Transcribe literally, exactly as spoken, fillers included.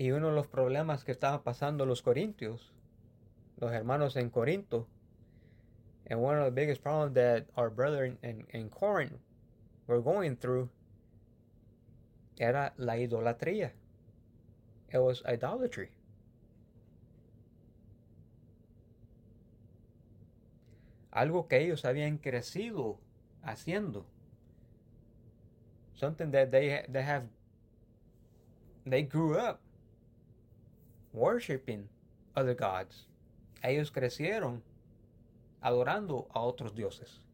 Y uno de los problemas que estaban pasando los corintios, los hermanos en Corinto, and one of the biggest problems that our brethren in, in Corinth were going through era la idolatría. It was idolatry. Algo que ellos habían crecido haciendo. Something that they, they have, they grew up worshiping other gods. Ellos crecieron adorando a otros dioses.